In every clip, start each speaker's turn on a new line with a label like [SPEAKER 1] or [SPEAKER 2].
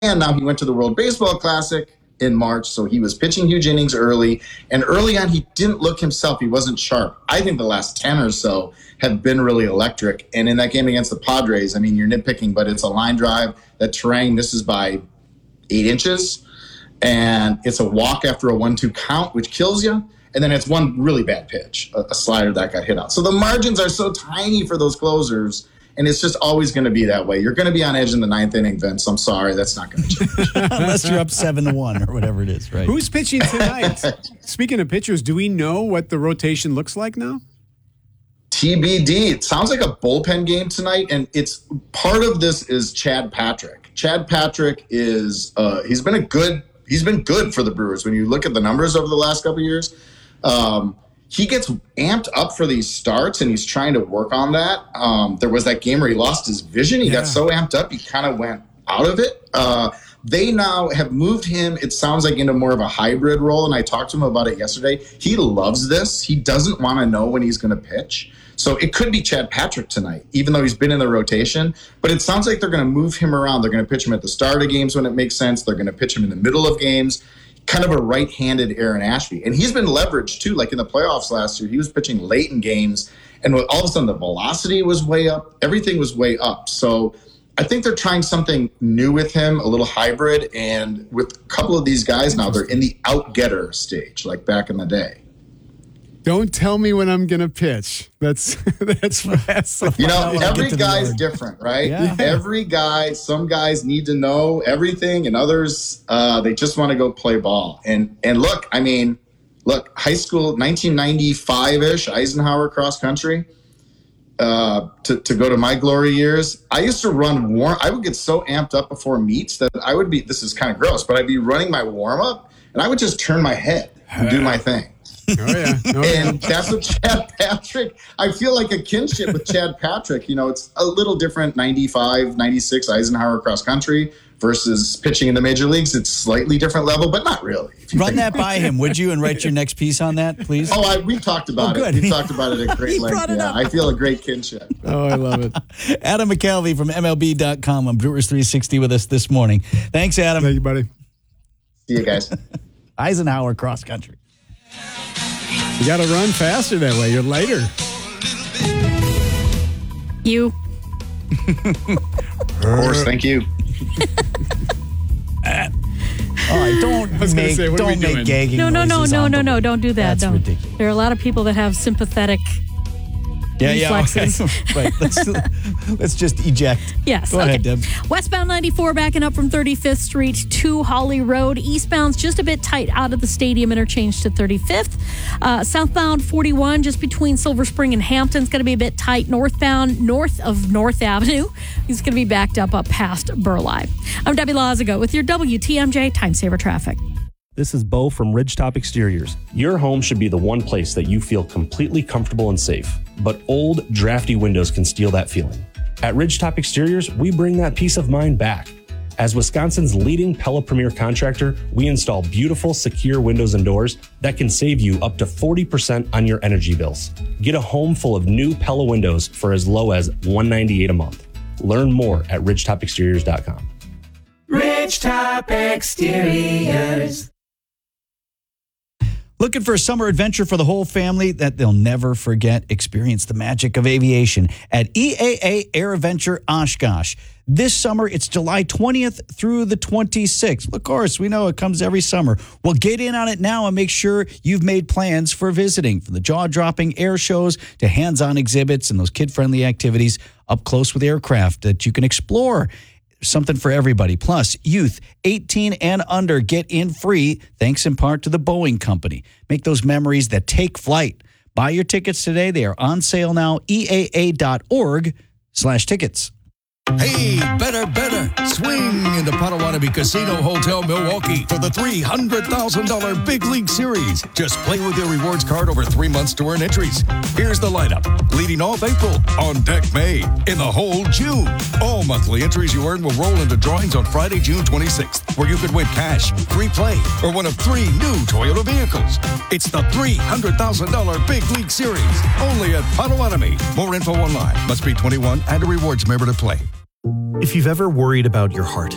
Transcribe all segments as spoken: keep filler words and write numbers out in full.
[SPEAKER 1] And now he went to the World Baseball Classic in March, so he was pitching huge innings early. And early on, he didn't look himself. He wasn't sharp. I think the last ten or so have been really electric. And in that game against the Padres, I mean, you're nitpicking, but it's a line drive that Turang misses by eight inches. And it's a walk after a one two count, which kills you. And then it's one really bad pitch, a, a slider that got hit out. So the margins are so tiny for those closers. And it's just always going to be that way. You're going to be on edge in the ninth inning, Vince. I'm sorry. That's not going to change.
[SPEAKER 2] Unless you're up seven to one or whatever it is, right?
[SPEAKER 3] Who's pitching tonight? Speaking of pitchers, do we know what the rotation looks like now?
[SPEAKER 1] T B D. It sounds like a bullpen game tonight. And it's part of this is Chad Patrick. Chad Patrick is, uh, he's been a good, he's been good for the Brewers. When you look at the numbers over the last couple of years, um, he gets amped up for these starts, and he's trying to work on that. Um, there was that game where he lost his vision. He yeah. got so amped up, he kind of went out of it. Uh, they now have moved him, it sounds like, into more of a hybrid role, and I talked to him about it yesterday. He loves this. He doesn't want to know when he's going to pitch. So it could be Chad Patrick tonight, even though he's been in the rotation. But it sounds like they're going to move him around. They're going to pitch him at the start of games when it makes sense. They're going to pitch him in the middle of games. Kind of a right-handed Aaron Ashby. And he's been leveraged, too. Like in the playoffs last year, he was pitching late in games. And all of a sudden, the velocity was way up. Everything was way up. So I think they're trying something new with him, a little hybrid. And with a couple of these guys now, they're in the out-getter stage, like back in the day.
[SPEAKER 3] Don't tell me when I'm going to pitch. That's that's that's.
[SPEAKER 1] You know, every guy's different, right? Yeah. Every guy, some guys need to know everything, and others uh, they just want to go play ball. And and look, I mean, look, high school, nineteen ninety-five-ish, Eisenhower cross country. Uh, to to go to my glory years, I used to run warm. I would get so amped up before meets that I would be. This is kind of gross, but I'd be running my warm up, and I would just turn my head and do my thing.
[SPEAKER 3] Oh, yeah. Oh,
[SPEAKER 1] and
[SPEAKER 3] yeah.
[SPEAKER 1] that's what Chad Patrick, I feel like a kinship with Chad Patrick. You know, it's a little different, ninety-five, ninety-six Eisenhower cross country versus pitching in the major leagues. It's slightly different level, but not really.
[SPEAKER 2] Run that by him, would you, and write your next piece on that, please?
[SPEAKER 1] Oh, I, we've talked about
[SPEAKER 2] oh,
[SPEAKER 1] it. We've talked about it at great length. Yeah, I feel a great kinship.
[SPEAKER 3] Oh, I love it.
[SPEAKER 2] Adam McCalvy from M L B dot com on Brewers three sixty with us this morning. Thanks, Adam.
[SPEAKER 3] Thank you, buddy.
[SPEAKER 1] See you guys.
[SPEAKER 2] Eisenhower cross country.
[SPEAKER 3] You got to run faster that way. You're lighter.
[SPEAKER 4] You.
[SPEAKER 1] Of course, thank you.
[SPEAKER 2] uh, all right, don't make,
[SPEAKER 3] say,
[SPEAKER 2] don't make gagging
[SPEAKER 4] No, no, no, no, no, no, don't do that.
[SPEAKER 2] That's
[SPEAKER 4] don't.
[SPEAKER 2] ridiculous.
[SPEAKER 4] There are a lot of people that have sympathetic
[SPEAKER 2] yeah,
[SPEAKER 4] reflexes.
[SPEAKER 2] Yeah, okay. Right. Let's, let's just eject.
[SPEAKER 4] Yes.
[SPEAKER 2] Go
[SPEAKER 4] okay.
[SPEAKER 2] ahead, Deb.
[SPEAKER 4] Westbound ninety-four backing up from thirty-fifth Street to Holly Road. Eastbound's just a bit tight out of the stadium interchange to thirty-fifth. Uh, southbound forty-one, just between Silver Spring and Hampton's going to be a bit tight. Northbound, north of North Avenue, is going to be backed up up past Burleigh. I'm Debbie Lazago with your W T M J Time Saver Traffic.
[SPEAKER 5] This is Bo from Ridgetop Exteriors. Your home should be the one place that you feel completely comfortable and safe, but old, drafty windows can steal that feeling. At Ridgetop Exteriors, we bring that peace of mind back. As Wisconsin's leading Pella Premier contractor, we install beautiful, secure windows and doors that can save you up to forty percent on your energy bills. Get a home full of new Pella windows for as low as one hundred ninety-eight dollars a month. Learn more at ridgetop exteriors dot com.
[SPEAKER 6] Ridgetop Exteriors.
[SPEAKER 2] Looking for a summer adventure for the whole family that they'll never forget? Experience the magic of aviation at E A A Air Adventure Oshkosh. This summer, it's July twentieth through the twenty-sixth. Of course, we know it comes every summer. Well, get in on it now and make sure you've made plans for visiting. From the jaw-dropping air shows to hands-on exhibits and those kid-friendly activities up close with aircraft that you can explore. Something for everybody. Plus, youth eighteen and under get in free, thanks in part to the Boeing Company. Make those memories that take flight. Buy your tickets today. They are on sale now. E A A dot org slash tickets.
[SPEAKER 7] Hey, better, better. Swing into Potawatomi Casino Hotel Milwaukee for the three hundred thousand dollars Big League Series. Just play with your rewards card over three months to earn entries. Here's the lineup. Leading off April, on deck May, in the hole June. All monthly entries you earn will roll into drawings on Friday, June twenty-sixth, where you could win cash, free play, or one of three new Toyota vehicles. It's the three hundred thousand dollars Big League Series, only at Potawatomi. More info online. Must be twenty-one and a rewards member to play.
[SPEAKER 8] If you've ever worried about your heart,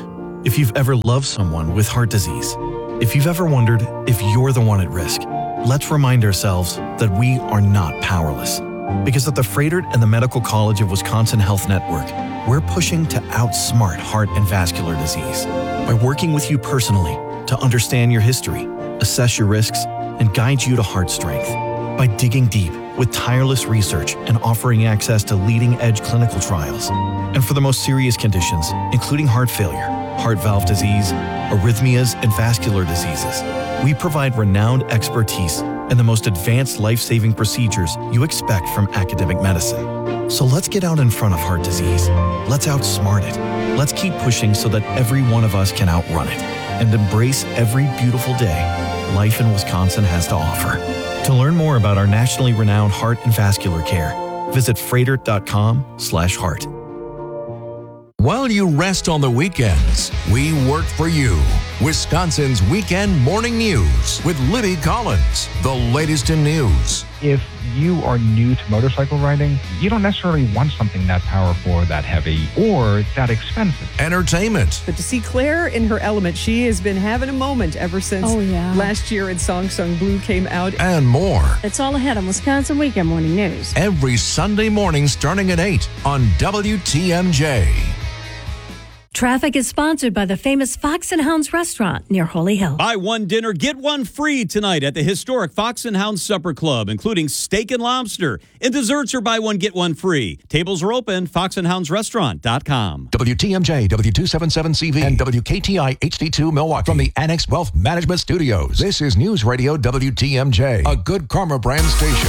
[SPEAKER 8] If you've ever loved someone with heart disease, if you've ever wondered if you're the one at risk, let's remind ourselves that we are not powerless. Because at the Froedtert and the Medical College of Wisconsin Health Network, we're pushing to outsmart heart and vascular disease by working with you personally to understand your history, assess your risks, and guide you to heart strength. By digging deep with tireless research and offering access to leading-edge clinical trials. And for the most serious conditions, including heart failure, heart valve disease, arrhythmias, and vascular diseases, we provide renowned expertise and the most advanced life-saving procedures you expect from academic medicine. So let's get out in front of heart disease. Let's outsmart it. Let's keep pushing so that every one of us can outrun it and embrace every beautiful day life in Wisconsin has to offer. To learn more about our nationally renowned heart and vascular care, visit froedtert.com slash heart.
[SPEAKER 7] While you rest on the weekends, we work for you. Wisconsin's Weekend Morning News with Libby Collins. The latest in news.
[SPEAKER 9] If you are new to motorcycle riding, you don't necessarily want something that powerful or that heavy or that expensive.
[SPEAKER 7] Entertainment.
[SPEAKER 10] But to see Claire in her element, she has been having a moment ever since
[SPEAKER 4] Oh, yeah.
[SPEAKER 10] last year and Song Sung Blue came out.
[SPEAKER 7] And more.
[SPEAKER 11] It's all ahead on Wisconsin Weekend Morning News.
[SPEAKER 7] Every Sunday morning starting at eight on W T M J.
[SPEAKER 11] Traffic is sponsored by the famous Fox and Hounds restaurant near Holy Hill.
[SPEAKER 12] Buy one dinner, get one free tonight at the historic Fox and Hounds Supper Club, including steak and lobster. And desserts are buy one, get one free. Tables are open, fox and hounds restaurant dot com.
[SPEAKER 7] W T M J, W two seventy-seven C V, and W K T I H D two Milwaukee from the Annex Wealth Management Studios. This is News Radio W T M J, a Good Karma brand station.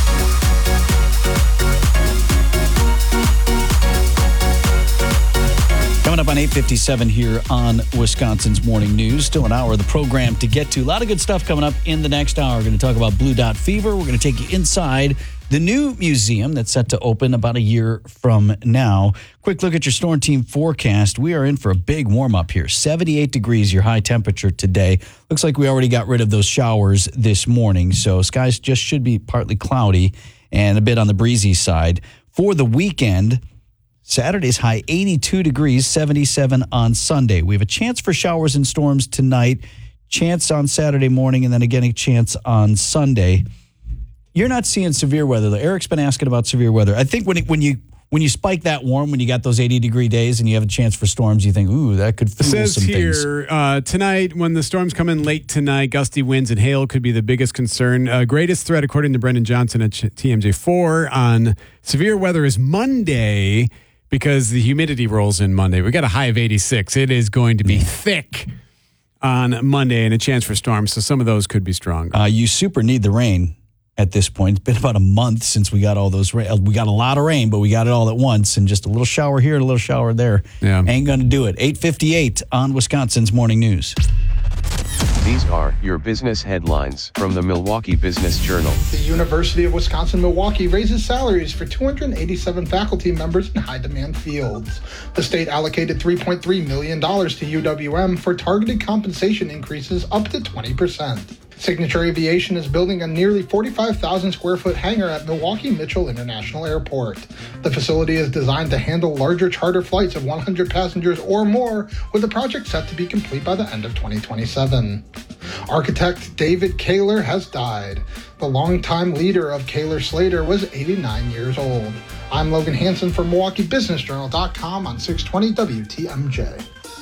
[SPEAKER 2] Coming up on eight fifty-seven here on Wisconsin's Morning News. Still an hour of the program to get to. A lot of good stuff coming up in the next hour. We're going to talk about Blue Dot Fever. We're going to take you inside the new museum that's set to open about a year from now. Quick look at your Storm Team forecast. We are in for a big warm-up here. seventy-eight degrees, your high temperature today. Looks like we already got rid of those showers this morning, so skies just should be partly cloudy and a bit on the breezy side. For the weekend, Saturday's high eighty-two degrees, seventy-seven on Sunday. We have a chance for showers and storms tonight, chance on Saturday morning, and then again a chance on Sunday. You're not seeing severe weather, though. Eric's been asking about severe weather. I think when it, when you when you spike that warm, when you got those eighty degree days and you have a chance for storms, you think, ooh, that could fool
[SPEAKER 3] It says
[SPEAKER 2] some
[SPEAKER 3] here,
[SPEAKER 2] things.
[SPEAKER 3] Uh, tonight, when the storms come in late tonight, gusty winds and hail could be the biggest concern. Uh, greatest threat, according to Brendan Johnson at T M J four, on severe weather is Monday, because the humidity rolls in Monday. We got a high of eighty-six. It is going to be thick on Monday and a chance for storms, so some of those could be stronger.
[SPEAKER 2] Uh, you super need the rain at this point. It's been about a month since we got all those rain. We got a lot of rain, but we got it all at once, and just a little shower here and a little shower there.
[SPEAKER 3] Yeah.
[SPEAKER 2] Ain't going to do it. eight fifty-eight on Wisconsin's Morning News.
[SPEAKER 13] These are your business headlines from the Milwaukee Business Journal.
[SPEAKER 14] The University of Wisconsin-Milwaukee raises salaries for two hundred eighty-seven faculty members in high-demand fields. The state allocated three point three million dollars to U W M for targeted compensation increases up to twenty percent. Signature Aviation is building a nearly forty-five thousand square foot hangar at Milwaukee Mitchell International Airport. The facility is designed to handle larger charter flights of one hundred passengers or more, with the project set to be complete by the end of twenty twenty-seven. Architect David Kaler has died. The longtime leader of Kaler Slater was eighty-nine years old. I'm Logan Hansen for Milwaukee Business Journal dot com on six twenty W T M J.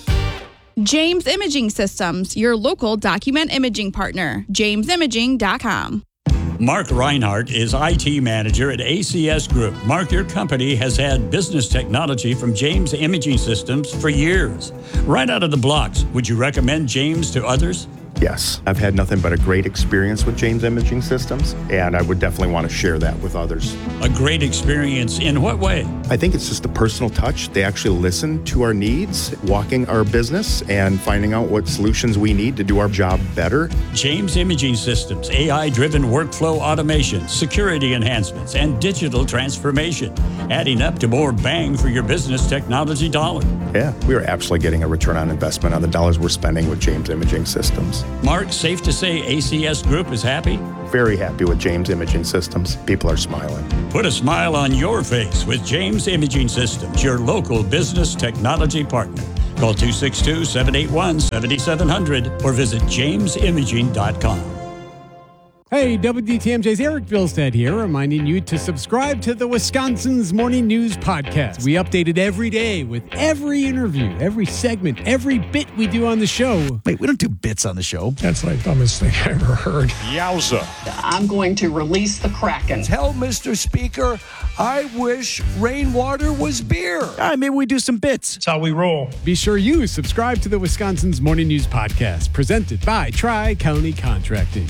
[SPEAKER 15] James Imaging Systems, your local document imaging partner. james imaging dot com.
[SPEAKER 16] Mark Reinhardt is I T manager at A C S Group. Mark, your company has had business technology from James Imaging Systems for years. Right out of the blocks, would you recommend James to others?
[SPEAKER 17] Yes, I've had nothing but a great experience with James Imaging Systems, and I would definitely want to share that with others.
[SPEAKER 16] A great experience in what way?
[SPEAKER 17] I think it's just the personal touch. They actually listen to our needs, walking our business, and finding out what solutions we need to do our job better.
[SPEAKER 16] James Imaging Systems, A I-driven workflow automation, security enhancements, and digital transformation, adding up to more bang for your business technology dollar.
[SPEAKER 17] Yeah, we are absolutely getting a return on investment on the dollars we're spending with James Imaging Systems.
[SPEAKER 16] Mark, safe to say A C S Group is happy?
[SPEAKER 17] Very happy with James Imaging Systems. People are smiling.
[SPEAKER 16] Put a smile on your face with James Imaging Systems, your local business technology partner. Call two six two, seven eight one, seven seven zero zero or visit james imaging dot com.
[SPEAKER 3] Hey, W D T M J's Eric Bilstead here, reminding you to subscribe to the Wisconsin's Morning News Podcast. We update it every day with every interview, every segment, every bit we do on the show.
[SPEAKER 2] Wait, we don't do bits on the show.
[SPEAKER 18] That's the dumbest thing I ever heard.
[SPEAKER 19] Yowza.
[SPEAKER 20] I'm going to release the Kraken.
[SPEAKER 19] Tell Mister Speaker, I wish rainwater was beer.
[SPEAKER 2] All right, maybe we do some bits.
[SPEAKER 18] That's how we roll.
[SPEAKER 3] Be sure you subscribe to the Wisconsin's Morning News Podcast, presented by Tri-County Contracting.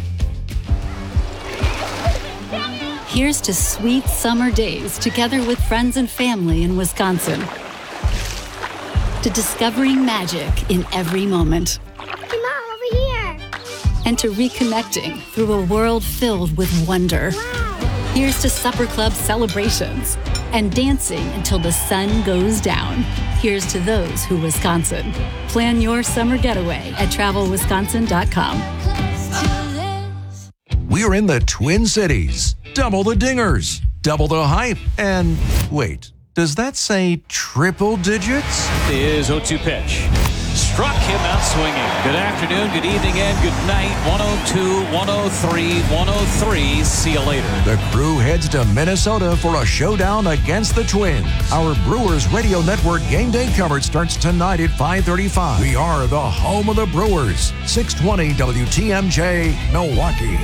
[SPEAKER 21] Here's to sweet summer days together with friends and family in Wisconsin. To discovering magic in every moment.
[SPEAKER 22] Hey, Mom, over here.
[SPEAKER 21] And to reconnecting through a world filled with wonder.
[SPEAKER 22] Wow.
[SPEAKER 21] Here's to supper club celebrations and dancing until the sun goes down. Here's to those who Wisconsin. Plan your summer getaway at travel wisconsin dot com.
[SPEAKER 7] We're in the Twin Cities. Double the dingers, double the hype, and wait, does that say triple digits?
[SPEAKER 23] Is oh two pitch. Struck him out swinging. Good afternoon, good evening, and good night. one oh two, one oh three, one oh three. See you later.
[SPEAKER 7] The crew heads to Minnesota for a showdown against the Twins. Our Brewers Radio Network game day coverage starts tonight at five thirty-five. We are the home of the Brewers. six twenty W T M J, Milwaukee.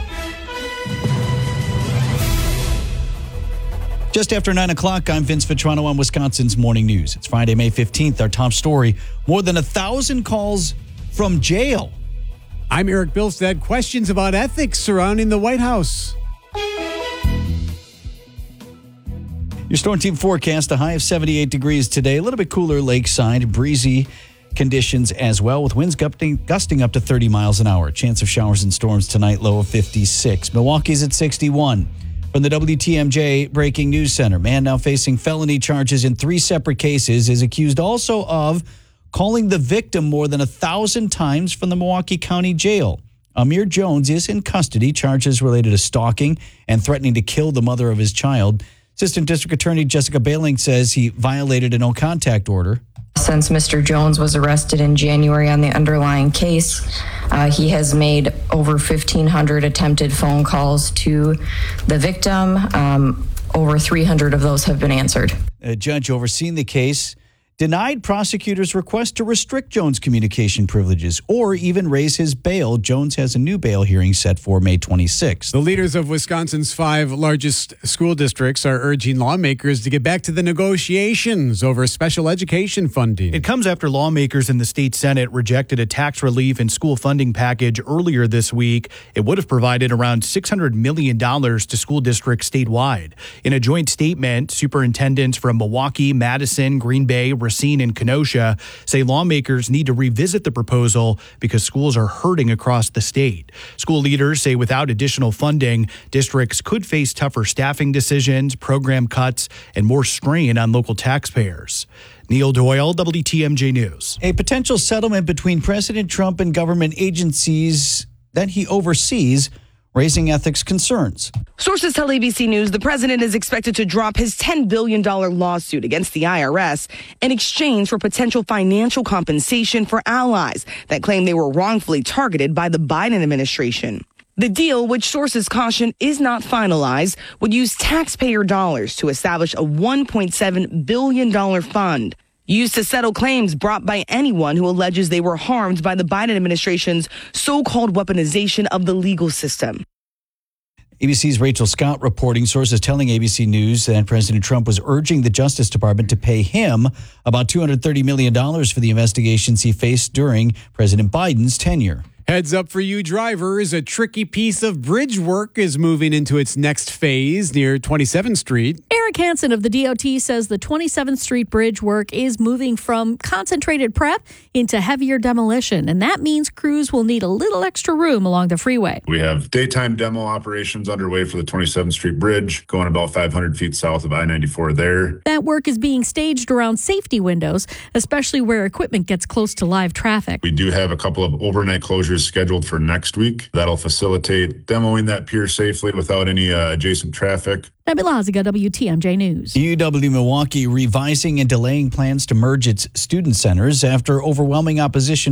[SPEAKER 2] Just after nine o'clock, I'm Vince Vitrano on Wisconsin's Morning News. It's Friday, May fifteenth. Our top story, more than a thousand calls from jail.
[SPEAKER 3] I'm Eric Bilstead. Questions about ethics surrounding the White House.
[SPEAKER 2] Your Storm Team forecast, a high of seventy-eight degrees today. A little bit cooler lakeside, breezy conditions as well, with winds gusting, gusting up to thirty miles an hour. Chance of showers and storms tonight, low of fifty-six. Milwaukee's at sixty-one. From the W T M J Breaking News Center, man now facing felony charges in three separate cases is accused also of calling the victim more than a thousand times from the Milwaukee County Jail. Amir Jones is in custody, charges related to stalking and threatening to kill the mother of his child. Assistant District Attorney Jessica Baling says he violated a no-contact order.
[SPEAKER 24] Since Mister Jones was arrested in January on the underlying case, uh, he has made over fifteen hundred attempted phone calls to the victim. Um, over three hundred of those have been answered.
[SPEAKER 2] A judge overseeing the case denied prosecutors' request to restrict Jones' communication privileges or even raise his bail. Jones has a new bail hearing set for May twenty-sixth.
[SPEAKER 3] The leaders of Wisconsin's five largest school districts are urging lawmakers to get back to the negotiations over special education funding.
[SPEAKER 25] It comes after lawmakers in the state Senate rejected a tax relief and school funding package earlier this week. It would have provided around six hundred million dollars to school districts statewide. In a joint statement, superintendents from Milwaukee, Madison, Green Bay, Racine, and Kenosha say lawmakers need to revisit the proposal because schools are hurting across the state. School leaders say without additional funding, districts could face tougher staffing decisions, program cuts, and more strain on local taxpayers. Neil Doyle, W T M J News.
[SPEAKER 2] A potential settlement between President Trump and government agencies that he oversees raising ethics concerns.
[SPEAKER 26] Sources tell A B C News the president is expected to drop his ten billion dollars lawsuit against the I R S in exchange for potential financial compensation for allies that claim they were wrongfully targeted by the Biden administration. The deal, which sources caution is not finalized, would use taxpayer dollars to establish a one point seven billion dollars fund used to settle claims brought by anyone who alleges they were harmed by the Biden administration's so-called weaponization of the legal system.
[SPEAKER 2] A B C's Rachel Scott reporting, sources telling A B C News that President Trump was urging the Justice Department to pay him about two hundred thirty million dollars for the investigations he faced during President Biden's tenure.
[SPEAKER 3] Heads up for you drivers, a tricky piece of bridge work is moving into its next phase near twenty-seventh Street.
[SPEAKER 4] Eric Hansen of the D O T says the twenty-seventh Street bridge work is moving from concentrated prep into heavier demolition, and that means crews will need a little extra room along the freeway.
[SPEAKER 27] We have daytime demo operations underway for the twenty-seventh Street bridge, going about five hundred feet south of I ninety-four there.
[SPEAKER 4] That work is being staged around safety windows, especially where equipment gets close to live traffic.
[SPEAKER 27] We do have a couple of overnight closures is scheduled for next week. That'll facilitate demoing that pier safely without any uh, adjacent traffic.
[SPEAKER 4] Debbie Laziga, W T M J News.
[SPEAKER 2] U W Milwaukee revising and delaying plans to merge its student centers after overwhelming opposition